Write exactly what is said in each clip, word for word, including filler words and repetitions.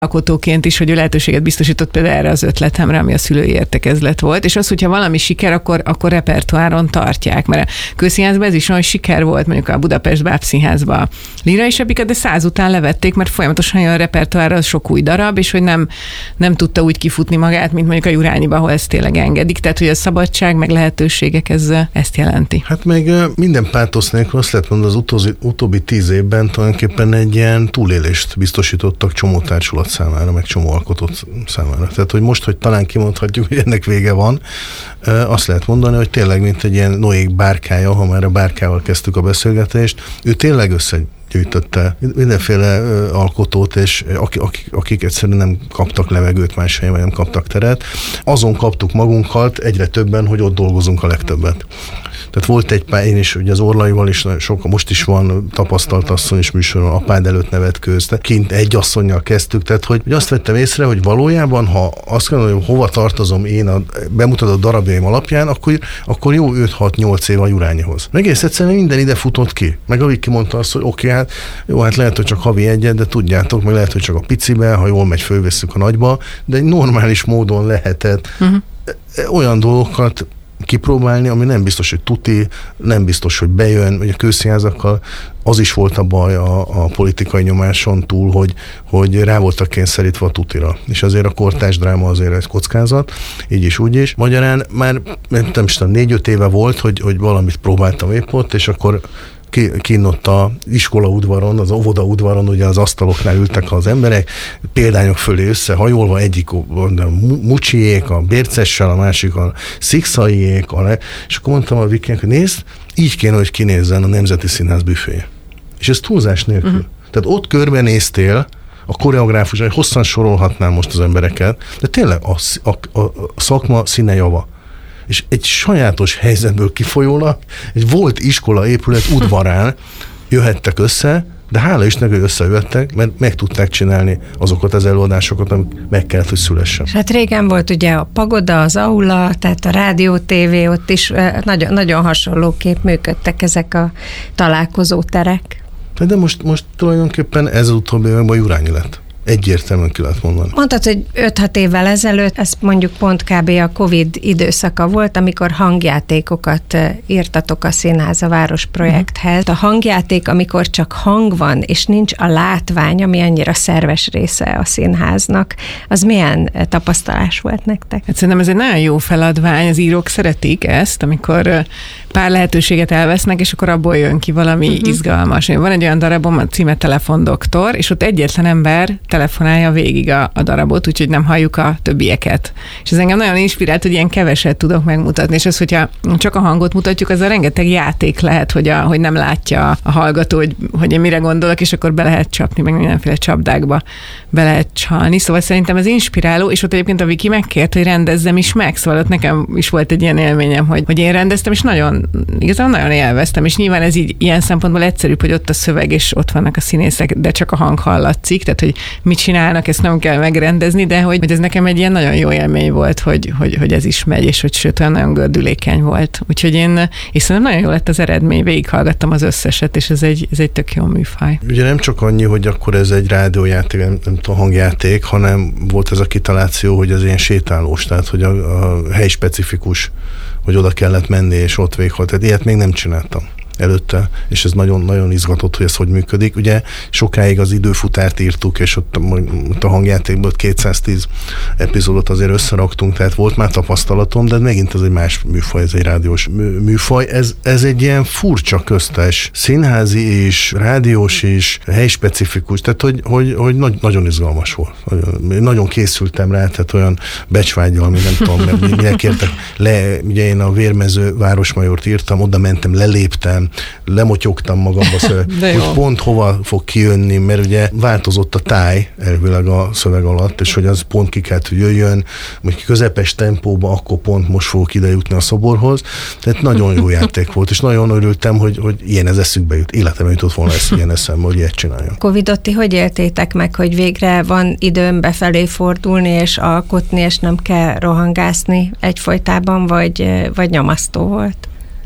alkotóként is, hogy ő lehetőséget biztosított például erre az ötletemre, ami a szülői értekezlet volt, és az, hogyha valami siker, akkor, akkor repertoáron tartják, mert a Kőszínházban ez is olyan siker volt, mondjuk a Budapest Bábszínházban Lírai Sepika, de száz után levették, mert folyamatosan jön a repertoárra az sok új darab, és hogy nem, nem tudta úgy kifutni magát, mint mondjuk a Jurányiba, ahol ezt tényleg engedik. Tehát, hogy a szabadság, meg lehetőségek ez, ezt jelenti. Hát meg minden pátosz nélkül azt lehet mondani, az utóbbi, utóbbi tíz évben tulajdonképpen egy ilyen túlélést biztosítottak csomó társulat számára, meg csomó alkotót számára. Tehát, hogy most, hogy talán kimondhatjuk, hogy ennek vége van, azt lehet mondani, hogy tényleg, mint egy ilyen Noék bárkája, ha már a bárkával kezdtük a beszélgetést, ő tényleg összegyűjtötte mindenféle alkotót, és akik, akik, akik egyszerűen nem kaptak levegőt más helyen, vagy nem kaptak teret. Azon kaptuk magunkat egyre többen, hogy ott dolgozunk a legtöbbet. Tehát volt egy pár, én is ugye az Orlaival is, sok, most is van tapasztalt asszony is műsoron, apád előtt nevetkőzte, kint egy asszonnyal kezdtük, tehát hogy, hogy azt vettem észre, hogy valójában, ha azt gondolom, hogy hova tartozom én a bemutatott darabjaim alapján, akkor, akkor jó öt-hat-nyolc év a Jurányihoz. Meg egész egyszerűen minden ide futott ki. Meg a Viki mondta azt, hogy oké, okay, hát jó, hát lehet, hogy csak havi egyet, de tudjátok, meg lehet, hogy csak a picibe, ha jól megy, fölvesszük a nagyba, de egy normális módon lehetett uh-huh. olyan dolgokat kipróbálni, ami nem biztos, hogy tuti, nem biztos, hogy bejön, vagy a Kőszínházakkal az is volt a baj a, a politikai nyomáson túl, hogy, hogy rá voltak kényszerítve a tutira. És azért a kortárs dráma azért egy kockázat, így is, úgy is. Magyarán már nem tudom, négy-öt éve volt, hogy, hogy valamit próbáltam épp ott, és akkor kinn ott a iskola udvaron, az óvoda udvaron, ugye az asztaloknál ültek az emberek, példányok fölé összehajolva, egyik a Mucsiék, a Bércessel, a másik a Szikszaiék, a le... és akkor mondtam a Vikinek, hogy nézd, így kéne, hogy kinézzen a Nemzeti Színház büféje. És ez túlzás nélkül. Uh-huh. Tehát ott körbenéztél, a koreográfus, hogy hosszan sorolhatnám most az embereket, de tényleg a, a, a szakma színe java. És egy sajátos helyzetből kifolyólag egy volt iskola épület udvarán jöhettek össze, de hála Istennek, hogy összejöttek, mert meg tudták csinálni azokat az előadásokat, amik meg kellett, hogy szülessen. Hát régen volt ugye a pagoda, az aula, tehát a rádió, tévé, ott is nagyon, nagyon hasonlóképp működtek ezek a találkozó terek. De most, most tulajdonképpen ez az utóbbi években Jurányi lett. Egyértelműen ki lehet mondani. Mondtad, hogy öt-hat évvel ezelőtt, ez mondjuk pont kb. A Covid időszaka volt, amikor hangjátékokat írtatok a Színház a Város projekthez. A hangjáték, amikor csak hang van, és nincs a látvány, ami annyira szerves része a színháznak, az milyen tapasztalás volt nektek? Hát szerintem ez egy nagyon jó feladvány, az írók szeretik ezt, amikor pár lehetőséget elvesznek, és akkor abból jön ki valami uh-huh. izgalmas. Van egy olyan darabom, a címe Telefondoktor, és ott egyetlen ember telefonálja végig a, a darabot, úgyhogy nem halljuk a többieket. És ez engem nagyon inspirált, hogy ilyen keveset tudok megmutatni, és az, hogyha csak a hangot mutatjuk, az a rengeteg játék lehet, hogy, a, hogy nem látja a hallgató, hogy, hogy én mire gondolok, és akkor be lehet csapni, meg mindenféle csapdákba be lehet csalni. Szóval szerintem ez inspiráló, és ott egyébként a Viki megkért, hogy rendezzem is meg, szóval ott nekem is volt egy ilyen élményem, hogy, hogy én rendeztem, és nagyon, igazából nagyon élveztem, és nyilván ez így ilyen szempontból egyszerűbb, hogy ott a szöveg, és ott vannak a színészek, de csak a hang hallatszik, tehát hogy mit csinálnak, ezt nem kell megrendezni, de hogy, hogy ez nekem egy ilyen nagyon jó élmény volt, hogy, hogy, hogy ez is megy, és hogy sőt, olyan nagyon gördülékeny volt. Úgyhogy én, és szerintem nagyon jó lett az eredmény, végighallgattam az összeset, és ez egy, ez egy tök jó műfaj. Ugye nem csak annyi, hogy akkor ez egy rádiójáték, nem, nem tudom, hangjáték, hanem volt ez a kitaláció, hogy ez ilyen sétálós, tehát hogy a, a hely specifikus, hogy oda kellett menni, és ott véghalt. Tehát ilyet még nem csináltam előtte, és ez nagyon-nagyon izgatott, hogy ez hogy működik. Ugye sokáig az időfutárt írtuk, és ott, ott a hangjátékból kétszáztíz epizódot azért összeraktunk, tehát volt már tapasztalatom, de megint ez egy más műfaj, ez egy rádiós műfaj. Ez, ez egy ilyen furcsa köztes, színházi is, rádiós is, helyspecifikus, tehát hogy, hogy, hogy nagy, nagyon izgalmas volt. Nagyon készültem rá, tehát olyan becsvággyal, ami nem tudom, mert minek kértek le, ugye én a Vérmező Városmajort írtam, oda mentem, leléptem, lemotyogtam magamba, szóval, hogy pont hova fog kijönni, mert ugye változott a táj elvileg a szöveg alatt, és hogy az pont ki kellett, hogy jöjjön, hogy közepes tempóban, akkor pont most fogok ide jutni a szoborhoz. Tehát nagyon jó játék volt, és nagyon örültem, hogy, hogy ilyen ez eszükbe jut. Életemben jutott volna ezt ilyen eszembe, hogy ilyet csináljon. Covidot ti hogy éltétek meg, hogy végre van időm befelé fordulni, és alkotni, és nem kell rohangászni egyfolytában, vagy, vagy nyomasztó volt?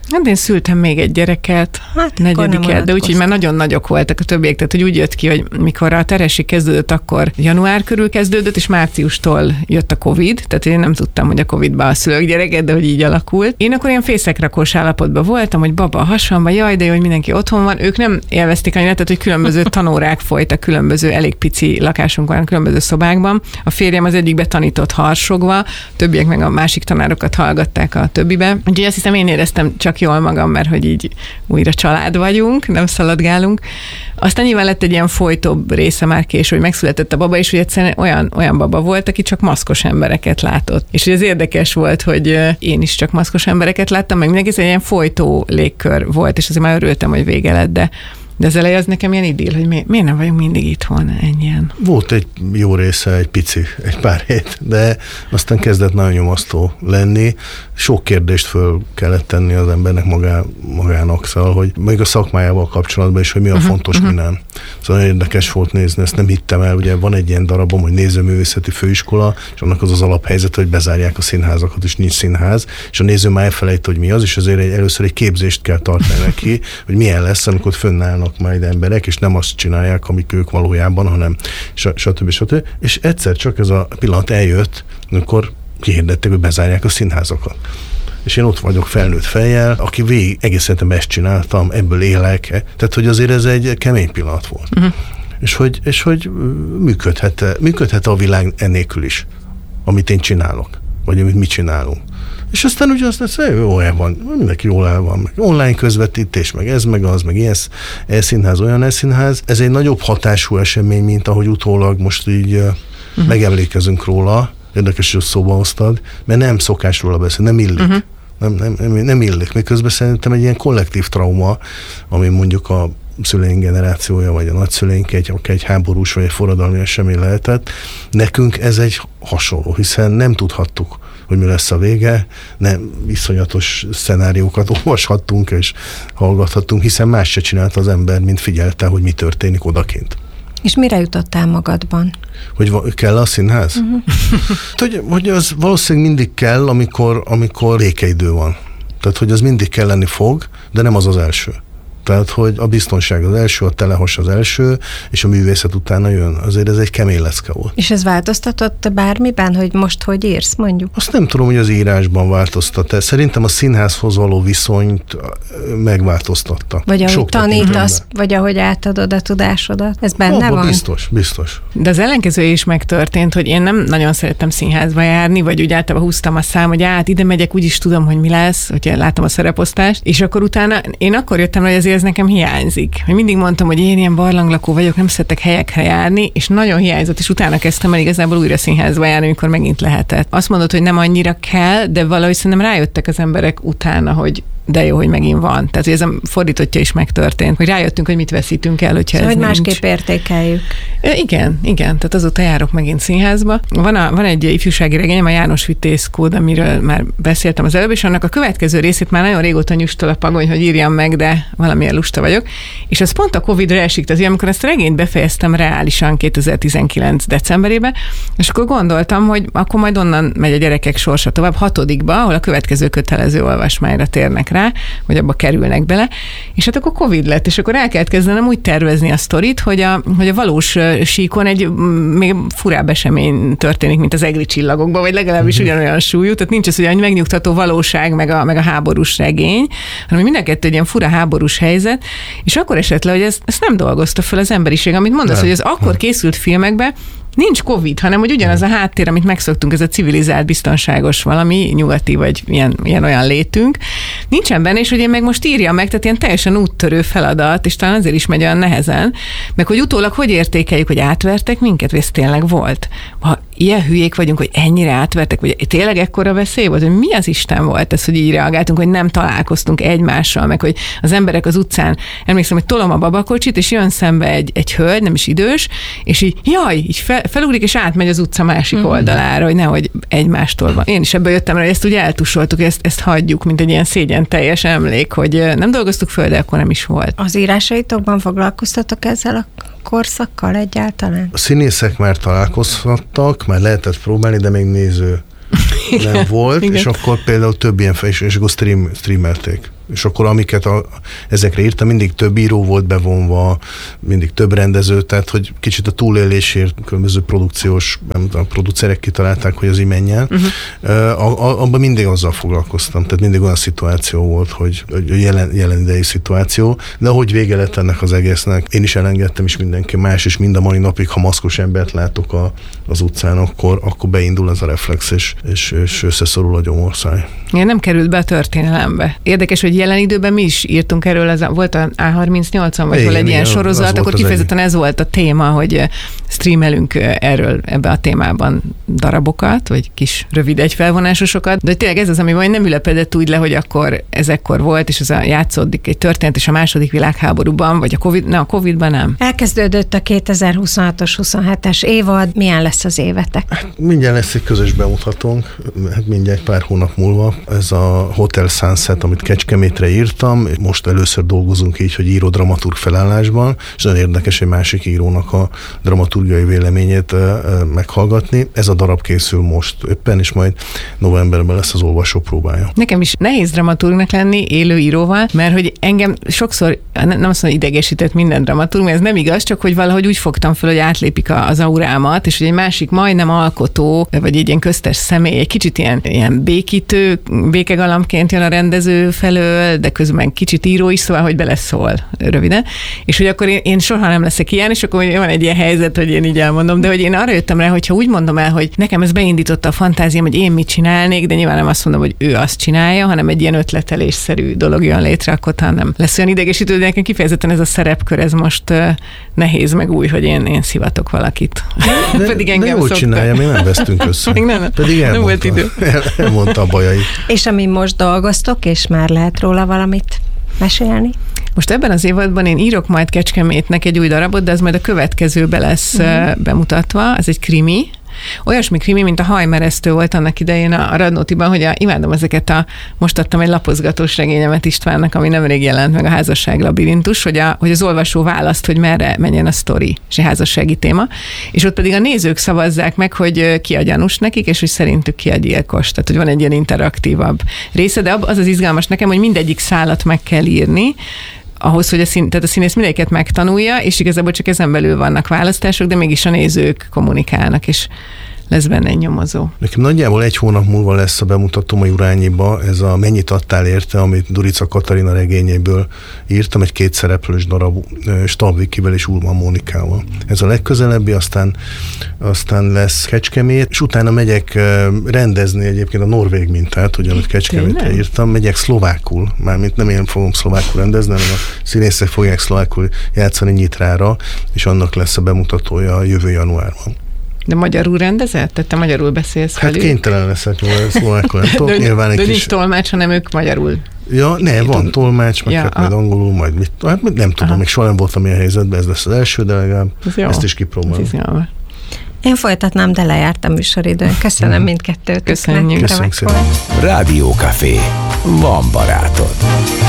Hát én szültem még egy gyereket, hát, negyediket, de úgyhogy már nagyon nagyok voltak a többiek, tehát hogy úgy jött ki, hogy mikor a teresség kezdődött, akkor január körül kezdődött, és márciustól jött a Covid, tehát én nem tudtam, hogy a Covidba szülök gyereket, de hogy így alakult. Én akkor ilyen fészekrakós állapotban voltam, hogy baba a hasamban, jaj, de jó, hogy mindenki otthon van. Ők nem élvezték annyira, tehát hogy különböző tanórák folytak, különböző elég pici lakásunk van, különböző szobákban. A férjem az egyikbe tanított harsogva, többiek meg a másik tanárokat hallgatták a többibe. Úgyhogy azt hiszem, én éreztem csak jól magam, mert hogy így újra család vagyunk, nem szaladgálunk. Aztán nyilván lett egy ilyen folytóbb része már később, hogy megszületett a baba, és hogy egyszerűen olyan, olyan baba volt, aki csak maszkos embereket látott. És ez érdekes volt, hogy én is csak maszkos embereket láttam, meg mindenki egy ilyen folytó légkör volt, és azért már örültem, hogy vége lett, de De az eleje az nekem ilyen idill, hogy mi, miért nem vagyunk mindig itthon ennyien. Volt egy jó része, egy pici, egy pár hét, de aztán kezdett nagyon nyomasztó lenni. Sok kérdést föl kellett tenni az embernek magá, magának, szóval, hogy még a szakmájával kapcsolatban is, hogy mi a uh-huh, fontos, uh-huh. mi nem. Szóval érdekes volt nézni, ezt nem hittem el, ugye van egy ilyen darabom, hogy nézőművészeti főiskola, és annak az az alaphelyzet, hogy bezárják a színházakat, és nincs színház, és a néző már elfelejt, hogy mi az, és azért egy, először egy képzést kell tartani neki, hogy milyen lesz, amikor fönnállnak majd emberek, és nem azt csinálják, amik ők valójában, hanem stb. stb. És egyszer csak ez a pillanat eljött, amikor kihirdették, hogy bezárják a színházakat. És én ott vagyok felnőtt fejjel, aki végig egész életemben ezt csináltam, ebből élek. Tehát, hogy azért ez egy kemény pillanat volt. Uh-huh. És hogy, és hogy működhet, működhet a világ ennélkül is, amit én csinálok, vagy amit mi csinálunk. És aztán ugye azt mondja, hogy jól el van, mindenki jól el van, meg online közvetítés, meg ez, meg az, meg ilyen elszínház, olyan elszínház. Ez egy nagyobb hatású esemény, mint ahogy utólag most így uh-huh. megemlékezünk róla. Érdekes, hogy szóba hoztad, mert nem szokás róla beszélni, nem illik. Uh-huh. Nem, nem, nem, nem illik. Miközben szerintem egy ilyen kollektív trauma, ami mondjuk a szüleink generációja, vagy a nagyszüleink egy, egy háborús, vagy egy forradalmi esemény lehetett. Nekünk ez egy hasonló, hiszen nem tudhattuk, hogy mi lesz a vége, nem iszonyatos szenáriókat olvashattunk és hallgathattunk, hiszen más se csinált az ember, mint figyelte, hogy mi történik odakint. És mire jutottál magadban? Hogy va- kell a színház? Uh-huh. hogy, hogy az valószínűleg mindig kell, amikor, amikor békeidő van. Tehát, hogy az mindig kelleni fog, de nem az az első. Tehát, hogy a biztonság az első, a telehas az első, és a művészet utána jön. Azért ez egy kemény lecke volt. És ez változtatott bármiben, hogy most hogy írsz, mondjuk? Azt nem tudom, hogy az írásban változtat. Szerintem a színházhoz való viszonyt megváltoztatta. Vagy ahogy sok tanítasz, vagy ahogy átadod a tudásodat. Ez benne Abba van? Biztos, biztos. De az ellenkező is megtörtént, hogy én nem nagyon szerettem színházba járni, vagy úgy általában húztam a szám, hogy át ide megyek, úgyis tudom, hogy mi lesz, hogyha látom a szereposztást, és akkor utána én akkor jöttem, hogy azért ez nekem hiányzik. Hogy mindig mondtam, hogy én ilyen barlanglakó vagyok, nem szeretek helyekre járni, és nagyon hiányzott, és utána kezdtem el igazából újra színházba járni, amikor megint lehetett. Azt mondod, hogy nem annyira kell, de valahogy szerintem rájöttek az emberek utána, hogy de jó, hogy megint van. Tehát, hogy ez a fordítottja is megtörtént, hogy rájöttünk, hogy mit veszítünk el, hogyha szóval, ez hogy nincs. másképp értékeljük. Igen, igen, tehát azóta járok megint színházba. Van, a, van egy ifjúsági regényem, a János Vitéz Kód, amiről már beszéltem az előbb, és annak a következő részét már nagyon régóta nyustol a pagony, hogy írjam meg, de valamilyen lusta vagyok. És az pont a Covidra esik, tehát amikor ezt a regényt befejeztem reálisan kétezer-tizenkilenc decemberében, és akkor gondoltam, hogy akkor majd onnan megy a gyerekek sorsa tovább, hatodikba, ahol a következő kötelező olvasmányra térnek rá, vagy abba kerülnek bele, és hát akkor Covid lett, és akkor el kellett kezdenem úgy tervezni a sztorit, hogy a, hogy a valós síkon egy még furább esemény történik, mint az egri csillagokban, vagy legalábbis ugyanolyan súlyú, tehát nincs az olyan megnyugtató valóság, meg a, meg a háborús regény, hanem mind a kettő egy ilyen fura háborús helyzet, és akkor esett le, hogy ezt, ezt nem dolgozta fel az emberiség, amit mondasz, nem. hogy az akkor készült filmekben nincs Covid, hanem hogy ugyanaz a háttér, amit megszoktunk, ez a civilizált, biztonságos valami, nyugati vagy ilyen, ilyen olyan létünk, nincsen benne, és hogy én meg most írjam meg, tehát ilyen teljesen úttörő feladat, és talán azért is megy olyan nehezen, meg hogy utólag hogy értékeljük, hogy átvertek minket, vagy ez tényleg volt. Ha ilyen hülyék vagyunk, hogy ennyire átvertek, vagy tényleg ekkora veszély volt, hogy mi az Isten volt ez, hogy így reagáltunk, hogy nem találkoztunk egymással, meg hogy az emberek az utcán, emlékszem, hogy tolom a babakocsit, és jön szembe egy, egy hölgy, nem is idős, és így, jaj, így fel, felugrik, és átmegy az utca másik mm-hmm. oldalára, hogy nehogy egymástól van. Én is ebből jöttem rá, hogy ezt úgy eltusoltuk, hogy ezt, ezt hagyjuk, mint egy ilyen szégyen teljes emlék, hogy nem dolgoztuk föl, de akkor nem is volt. Az írásaitokban foglalkoztatok ezzel a korszakkal egyáltalán? A színészek már találkozhattak, már lehetett próbálni, de még néző nem volt, igen. És akkor például több ilyen fel, és akkor stream, streamelték. És akkor amiket a, ezekre írtam, mindig több író volt bevonva, mindig több rendező, tehát hogy kicsit a túlélésért különböző produkciós, nem tudom, a producerek kitalálták, hogy az így menjen. Uh-huh. Abban mindig azzal foglalkoztam, tehát mindig olyan szituáció volt, hogy jelen, jelen idei szituáció, de ahogy vége lett ennek az egésznek, én is elengedtem, és mindenki más, és mind a mai napig, ha maszkos embert látok a, az utcán, akkor, akkor beindul ez a reflex, és, és, és összeszorul a gyomorszáj. Igen, nem került be a történelembe. Érdekes, hogy jelen időben mi is írtunk erről, ez a, volt a á harmincnyolcon, vagy igen, egy ilyen sorozat, akkor kifejezetten ez volt a téma, hogy streamelünk erről ebbe a témában darabokat, vagy kis rövid egyfelvonásosokat, de tényleg ez az, ami majd nem ülepedett úgy le, hogy akkor ez ekkor volt, és ez a játszódik egy történet, és a második világháborúban, vagy a Covid, ne, a Covidban nem. Elkezdődött a kétezer-huszonhatos huszonhetes évad, milyen lesz az évetek? Hát mindjárt lesz egy közös bemutatónk, hát mindjárt pár hónap múlva. Ez a Hotel Sunset, amit Kecskemétre írtam, most először dolgozunk így, hogy író dramaturg felállásban, és nagyon érdekes egy másik írónak a dramaturgiai véleményét meghallgatni. Ez a darab készül most éppen, és majd novemberben lesz az olvasó próbája. Nekem is nehéz dramaturgnak lenni élő íróval, mert hogy engem sokszor, nem azt mondom, idegesített minden dramaturg, mert ez nem igaz, csak hogy valahogy úgy fogtam fel, hogy átlépik az aurámat, és hogy egy másik majdnem alkotó, vagy egy ilyen köztes személy, egy kicsit ilyen, ilyen békítő, békegalambként jön a rendező felől, de közben kicsit író is, szóval, hogy beleszól röviden. És hogy akkor én, én soha nem leszek ilyen, és akkor van egy ilyen helyzet, hogy én így elmondom, de hogy én arra jöttem rá, hogyha úgy mondom el, hogy nekem ez beindította a fantáziám, hogy én mit csinálnék, de nyilván nem azt mondom, hogy ő azt csinálja, hanem egy ilyen ötletelésszerű dolog jön létre, akkor talán nem lesz olyan idegesítő, de nekem kifejezetten ez a szerepkör, ez most uh, nehéz meg új, hogy én, én szivatok valakit. De, Pedig engem de jól csinálja, még nem vesztünk össze. Még nem, Pedig elmondta, nem volt idő. El, elmondta a bajait. És ami most dolgoztok, és már lehet róla valamit mesélni? Most ebben az évadban én írok majd Kecskemétnek egy új darabot, de ez majd a következőbe lesz uh-huh. bemutatva. Ez egy krimi. Olyasmi krimi, mint a Hajmeresztő volt annak idején a Radnótiban, hogy a, imádom ezeket a, most adtam egy lapozgatós regényemet Istvánnak, ami nemrég jelent meg, a Házasság labirintus, hogy, a, hogy az olvasó választ, hogy merre menjen a sztori, és a házassági téma, és ott pedig a nézők szavazzák meg, hogy ki a gyanús nekik, és hogy szerintük ki a gyilkos. Tehát, hogy van egy ilyen interaktívabb része, de az az izgalmas nekem, hogy mindegyik szálat meg kell írni, ahhoz, hogy a, szín, tehát a színész mindegyiket megtanulja, és igazából csak ezen belül vannak választások, de mégis a nézők kommunikálnak, és lesz benne egy nyomozó. Nekem nagyjából egy hónap múlva lesz a bemutatóm a Jurányiba, ez a Mennyit adtál érte, amit Durica Katarina regényéből írtam, egy kétszereplős darab Stab Vikivel és Ulman Mónikával. Ez a legközelebbi, aztán, aztán lesz Kecskemét, és utána megyek rendezni egyébként a norvég mintát, ugye, amit Kecskemétre írtam, megyek szlovákul, mármint nem én fogom szlovákul rendezni, hanem a színészek fogják szlovákul játszani Nyitrára, és annak lesz a bemutatója a jövő januárban. De magyarul rendezett? Tehát te magyarul beszélsz Hát velük? Kénytelen leszek, hogy szlovákul nem tudok. De, nyilván egy de kis... nincs tolmács, hanem ők magyarul. Ja, ne, van tolmács, meg ja, hát majd angolul, majd mit, hát nem tudom, aha. még soha nem voltam ilyen helyzetben, ez lesz az első, de legalább ez ezt is kipróbálom. Én folytatnám, de lejárt a műsoridőn. Köszönöm mindkettőtöknek. Köszönjük. Köszönjük szépen. Rádiókafé. Van barátod.